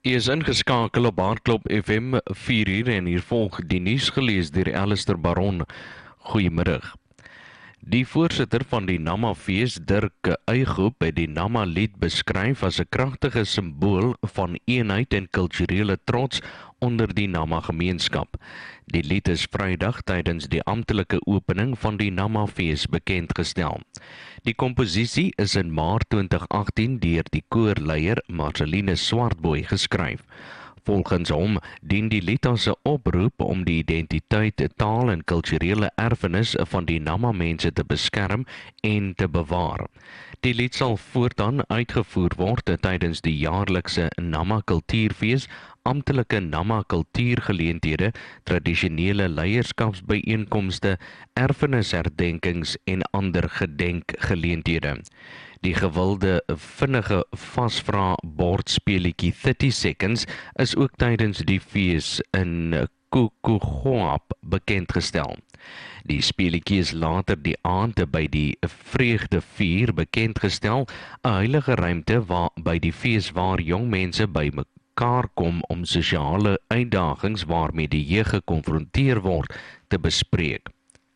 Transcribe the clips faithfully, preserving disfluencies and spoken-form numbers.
U is ingeskakel op Hardklop F M vier uur en hier volg die nuus gelees deur Alistair Baron. Goeiemiddag. Die voorsitter van die Nama-fees, Dirk Eygroep, het die Nama-lied beskryf as 'n kragtige simbool van eenheid en kulturele trots onder die Nama-gemeenskap. Die lied is Vrydag tydens die amptelike opening van die Nama-fees bekendgestel. Die komposisie is in Maart twintig agttien deur die koorleier Marceline Swartboy geskryf. Volgens hom dien die lied as 'n oproep om die identiteit, taal en kulturele erfenis van die Nama-mense te beskerm en te bewaar. Die lied sal voortaan uitgevoer word tydens die jaarlikse Nama-kultuurfees, amptelike Nama-kultuurgeleenthede, tradisionele leierskapsbyeenkomste, erfenisherdenkings en ander gedenkgeleenthede. Die gewilde vinnige vasvra bordspeletjie thirty seconds is ook tydens die fees in Kukugoap bekendgestel. Die speletjie is later die aand by die Vreugdevuur bekendgestel, 'n heilige ruimte waar by die fees waar jong mense by mekaar kom om sosiale uitdagings waarmee die jeug gekonfronteer word te bespreek.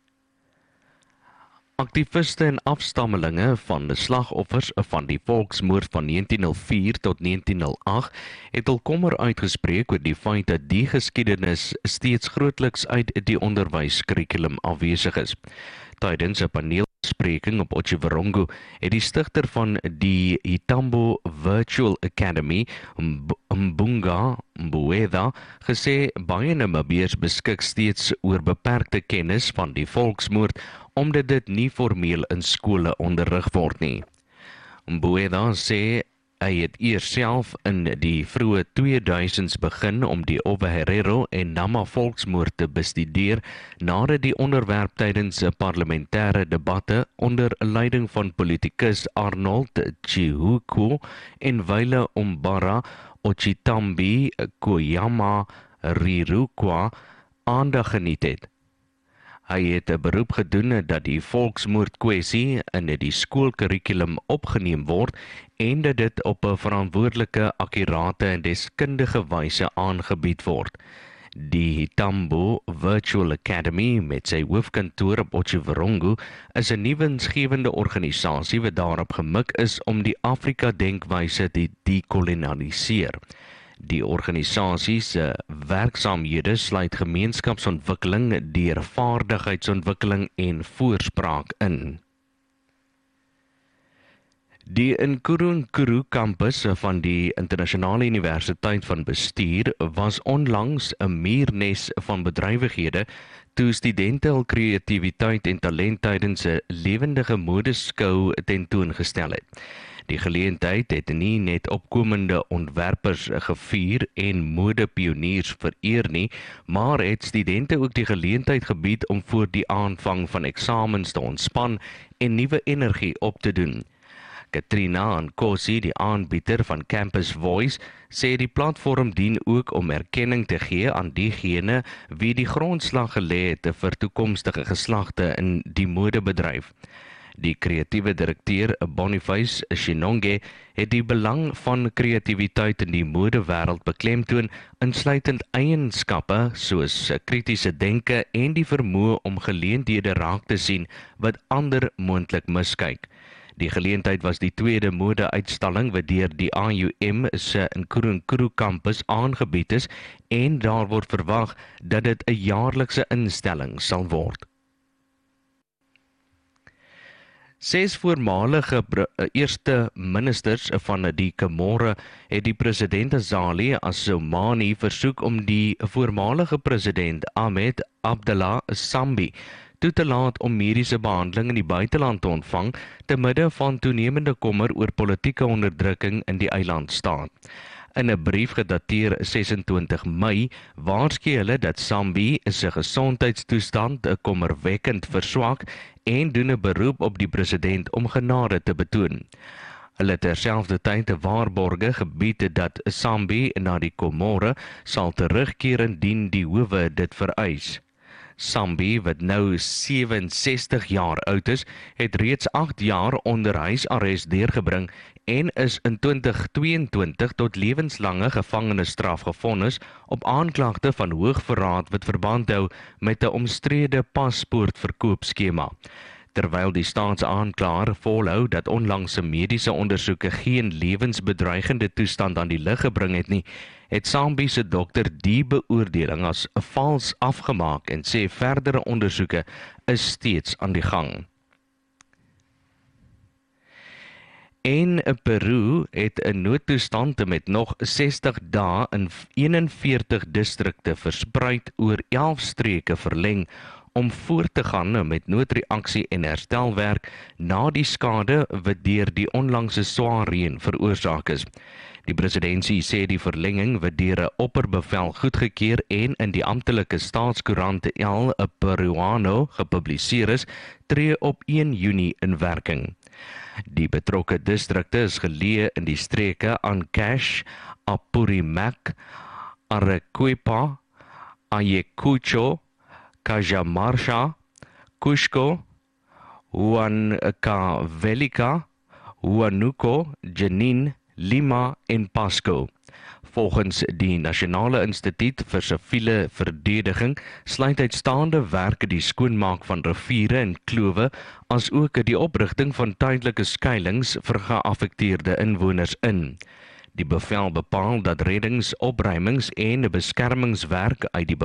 Aktiviste en afstammelinge van die slagoffers van die volksmoord van negentien null vier tot negentien null agt het hul kommer uitgespreek oor die feit dat die geskiedenis steeds grootliks uit die onderwyskurrikulum afwesig is. Tydens 'n paneelspreking op Otjiwarongo het die stigter van die Hitambo Virtual Academy, Mbunga Mbueda, gesê baie Namibiërs beskik steeds oor beperkte kennis van die volksmoord omdat dit nie formeel in skole onderrig word nie. Mbueda sê hy het eers self in die vroeë tweeduisends begin om die Ovaherero en Nama volksmoord te bestudeer nadat die onderwerp tydens 'n parlementêre debatte onder leiding van politikus Arnold Chihuku en Wyle Ombara Ochitambi Koyama Rirukwa aandag geniet het. Hy het 'n beroep gedoen dat die volksmoordkwessie in die skoolkurrikulum opgeneem word en dat dit op 'n verantwoordelike, akkurate en deskundige wyse aangebied word. Die Hitambo Virtual Academy met sy hoofkantoor op Otjiwarongo is 'n nuwe winsgewende organisasie wat daarop gemik is om die Afrika-denkwyse te dekolonialiseer. Die organisasie se werksaamhede sluit gemeenskapsontwikkeling deur vaardigheidsontwikkeling en voorspraak in. Die Nkuru kampus van die Internasionale Universiteit van Bestuur was onlangs 'n muurnes van bedrywighede toe studente hul kreatiwiteit en talent tydens 'n lewendige modeskou tentoongestel het. Die geleentheid het nie net opkomende ontwerpers gevier en modepioniers vereer nie, maar het studente ook die geleentheid gebied om voor die aanvang van eksamens te ontspan en nuwe energie op te doen. Katrina Nkosi, die aanbieder van Campus Voice, sê die platform dien ook om erkenning te gee aan diegene wie die grondslag gelê het vir toekomstige geslagte in die modebedryf. Die kreatiewe direkteur Boniface Shinonge het die belang van kreatiwiteit in die modewêreld beklemtoon, insluitend eienskappe soos kritiese denke en die vermoë om geleenthede raak te sien wat ander moontlik miskyk. Die geleentheid was die tweede mode-uitstalling wat deur die A U M se Nkuru kampus aangebied is en daar word verwag dat dit 'n jaarlikse instelling sal word. Ses voormalige eerste ministers van die Comore het die president Azali Assoumani versoek om die voormalige president Ahmed Abdallah Sambi toe te laat om mediese behandeling in die buiteland te ontvang te midde van toenemende kommer oor politieke onderdrukking in die eilandstaat. In 'n brief gedateer sesentwintig Mei waarsku hulle dat Sambi se gesondheidstoestand kommerwekkend verswak en doen 'n beroep op die president om genade te betoon. Hulle het terselfdertyd 'n waarborge gebied dat Sambi na die Comore sal terugkeer indien die howe dit vereis. Sambi, wat nou sewe-en-sestig jaar oud is, het reeds agt jaar onder huisarrest deurgebring en is in twintig tweeëntwintig tot lewenslange gevangenisstraf gevonnis op aanklagte van hoogverraad wat verband hou met 'n omstrede paspoortverkoopskema. Terwyl die staatsaanklaer volhou dat onlangse mediese ondersoeke geen lewensbedreigende toestand aan die lig gebring het nie, het Sambi se dokter die beoordeling as vals afgemaak en sê verdere ondersoeke is steeds aan die gang. En Peru het 'n noodtoestand met nog sestig dae in eenenveertig distrikte verspreid oor elf streke verleng om voort te gaan met noodreaksie en herstelwerk na die skade wat deur die onlangse swaar reën veroorsaak is. Die presidentsie sê die verlenging wat deur 'n opperbevel goedgekeur en in die amptelike staatskoerant El Peruano gepubliseer is, tree op een Junie in werking. Die betrokke distrikte is geleë in die streke Ancash, Apurimac, Arequipa, Ayacucho, Cajamarca, Cusco, Huancavelica, Huánuco, Junín, Lima en Pasco. Volgens die Nasionale Instituut vir Siviele Verdediging sluit uitstaande werk die skoonmaak van riviere en klowe as ook die oprigting van tydelike skuilings vir geaffekteerde inwoners in. Die bevel bepaal dat reddings, opruimings en beskermingswerk uit die